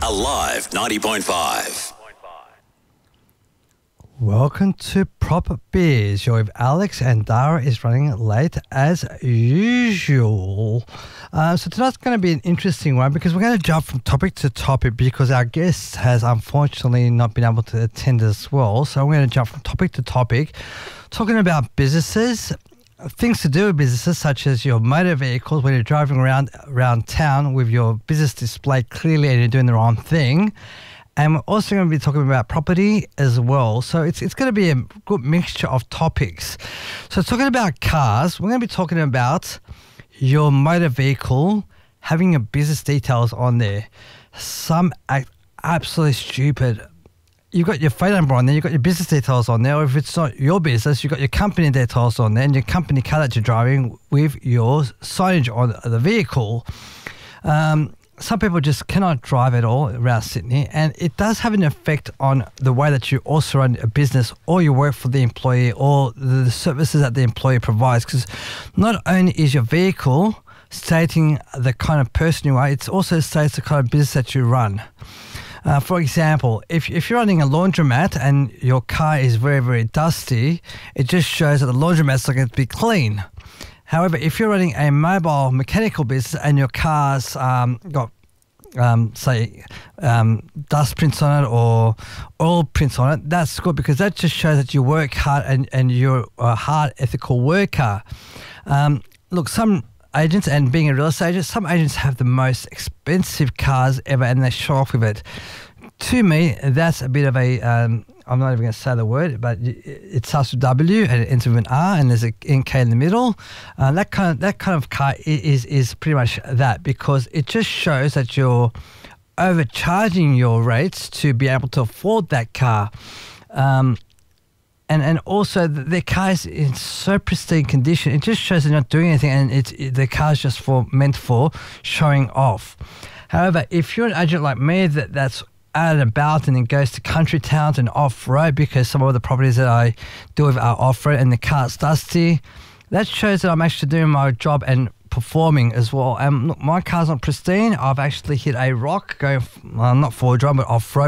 Alive 90.5. Welcome to Proper Beers. You're with Alex and Dara is running late as usual. So tonight's going to be an interesting one because we're going to jump from topic to topic because our guest has unfortunately not been able to attend as well. So we're going to jump from topic to topic, talking about businesses, things to do with businesses such as your motor vehicles when you're driving around town with your business displayed clearly and you're doing the wrong thing. And we're also going to be talking about property as well. So it's going to be a good mixture of topics. So talking about cars, we're going to be talking about your motor vehicle having your business details on there. Some act absolutely stupid. You've got your phone number on there, you've got your business details on there, or if it's not your business, you've got your company details on there and your company car that you're driving with your signage on the vehicle. Some people just cannot drive at all around Sydney, and it does have an effect on the way that you also run a business or you work for the employee or the services that the employee provides, because not only is your vehicle stating the kind of person you are, it also states the kind of business that you run. For example, if you're running a laundromat and your car is very, very dusty, it just shows that the laundromat's not going to be clean. However, if you're running a mobile mechanical business and your car's got, dust prints on it or oil prints on it, that's good because that just shows that you work hard and you're a hard, ethical worker. Look, some agents, and being a real estate agent, some agents have the most expensive cars ever and they show off with it. To me, that's a bit of a, I'm not even going to say the word, but it starts with W and it ends with an R and there's an NK in the middle. That kind of car is pretty much that, because it just shows that you're overcharging your rates to be able to afford that car. And also the car is in so pristine condition. It just shows they're not doing anything, and the car's just meant for showing off. However, if you're an agent like me that's out and about and then goes to country towns and off-road, because some of the properties that I deal with are off-road and the car's dusty, that shows that I'm actually doing my job and performing as well. And look, my car's not pristine. I've actually hit a rock going, not forward drive, but off-road